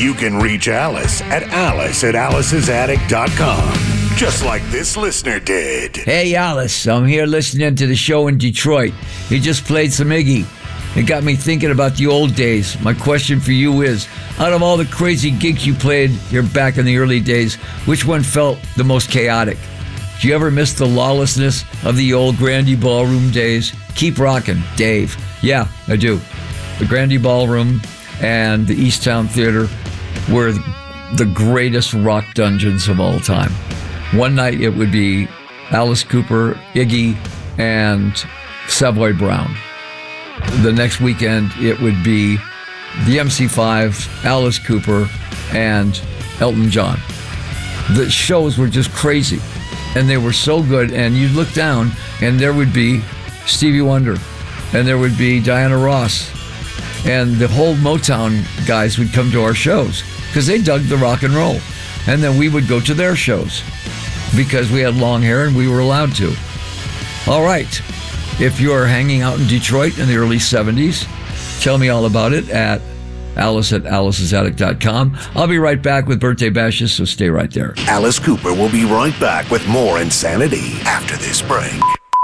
You can reach Alice at alicesatticom, just like this listener did. Hey, Alice, I'm here listening to the show in Detroit. You just played some Iggy. It got me thinking about the old days. My question for you is, out of all the crazy gigs you played here back in the early days, which one felt the most chaotic? Do you ever miss the lawlessness of the old Grandy Ballroom days? Keep rocking, Dave. Yeah, I do. The Grandy Ballroom and the Easttown Theater were the greatest rock dungeons of all time. One night it would be Alice Cooper, Iggy, and Savoy Brown. The next weekend it would be the MC5, Alice Cooper, and Elton John. The shows were just crazy, and they were so good, and you'd look down and there would be Stevie Wonder, and there would be Diana Ross, and the whole Motown guys would come to our shows because they dug the rock and roll. And then we would go to their shows because we had long hair and we were allowed to. All right. If you're hanging out in Detroit in the early 70s, tell me all about it at alice@alicesattic.com. I'll be right back with Birthday Bashes, so stay right there. Alice Cooper will be right back with more insanity after this break.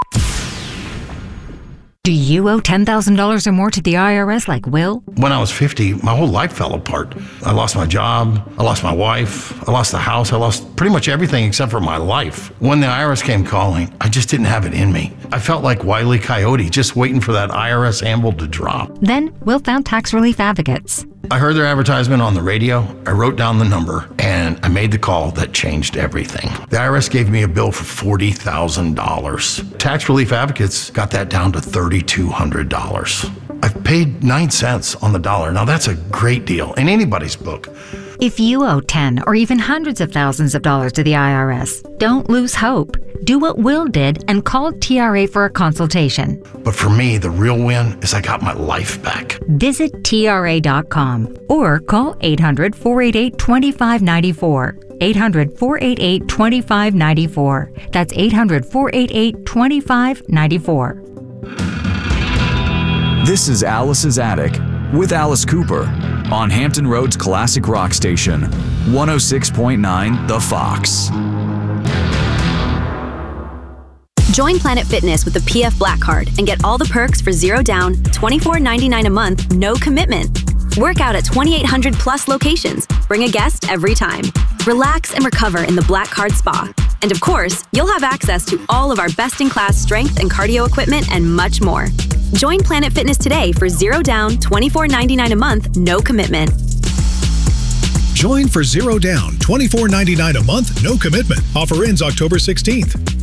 Do you owe $10,000 or more to the IRS like Will? When I was 50, my whole life fell apart. I lost my job, I lost my wife, I lost the house, I lost pretty much everything except for my life. When the IRS came calling, I just didn't have it in me. I felt like Wile E. Coyote, just waiting for that IRS anvil to drop. Then Will found tax relief advocates. I heard their advertisement on the radio, I wrote down the number, and I made the call that changed everything. The IRS gave me a bill for $40,000. Tax Relief Advocates got that down to $3,200. I've paid 9 cents on the dollar. Now that's a great deal in anybody's book. If you owe 10 or even hundreds of thousands of dollars to the IRS, don't lose hope. Do what Will did and call TRA for a consultation. But for me, the real win is I got my life back. Visit TRA.com or call 800-488-2594. 800-488-2594. That's 800-488-2594. This is Alice's Attic with Alice Cooper on Hampton Road's classic rock station, 106.9 The Fox. Join Planet Fitness with the PF Black Card and get all the perks for $0 down, $24.99 a month, no commitment. Work out at 2,800 plus locations. Bring a guest every time. Relax and recover in the Black Card Spa. And of course, you'll have access to all of our best-in-class strength and cardio equipment and much more. Join Planet Fitness today for $0 down, $24.99 a month, no commitment. Join for $0 down, $24.99 a month, no commitment. Offer ends October 16th.